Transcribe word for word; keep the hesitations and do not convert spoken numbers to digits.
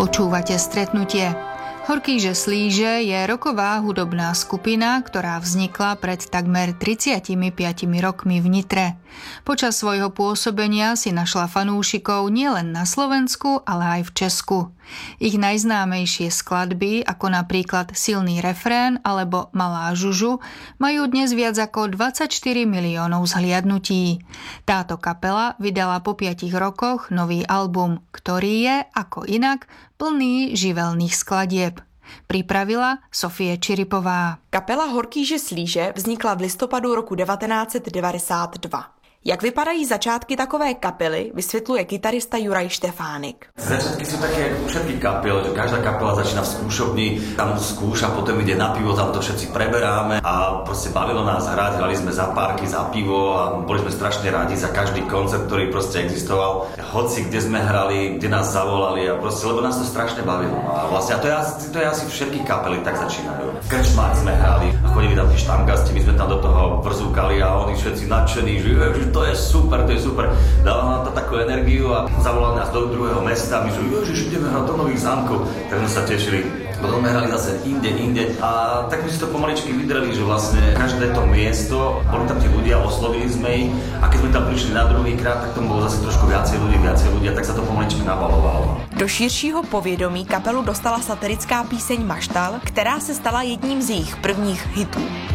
Počúvate Stretnutie. Horkýže Slíže je rocková hudobná skupina, ktorá vznikla pred takmer tridsiatimi piatimi rokmi v Nitre. Počas svojho pôsobenia si našla fanúšikov nielen na Slovensku, ale aj v Česku. Ich najznámejšie skladby, ako napríklad Silný refrén alebo Malá žužu, majú dnes viac ako dvadsaťštyri miliónov zhliadnutí. Táto kapela vydala po piatich rokoch nový album, ktorý je, ako inak, plný živelných skladieb. Pripravila Sofie Čiripová. Kapela Horkýže Slíže vznikla v listopadu roku devatenáct set devadesát dva. Jak vypadají začátky takové kapely, vysvětluje kytarista Juraj Štefánik. Začiatky sú také ako všetky kapely, že každá kapela začína v skúšovni, tam skúša, potom ide na pivo, tam to všetci preberáme a proste bavilo nás hrať, hrali sme za párky, za pivo a boli sme strašne rádi za každý koncert, ktorý proste existoval. Hoci kde sme hrali, kde nás zavolali a proste, lebo nás to strašne bavilo. A vlastne a to je, to je asi všetky kapely tak začínajú. V krčmách sme hrali a chodili tam tí štamgasti, my sme tam do toho vrzúkali a oni všetci nadšení, že to je super, to je super. Dalo nám to takú energiu a zavolali nás do druhého mesta a my že ježiš, ideme hrať do Nových Zámkov. Tak sme sa tešili. Potom sme hrali zase inde, inde a tak my si to pomaličky vydreli, že vlastne každé to miesto, boli tam tí ľudia, oslovili sme ich a keď sme tam prišli na druhý krát, tak tomu bolo zase trošku viacej ľudí, viacej ľudia, tak sa to pomaličky nabalovalo. Do širšího povědomí kapelu dostala satirická píseň Maštal, která se stala jedním z jejich prvních hitů.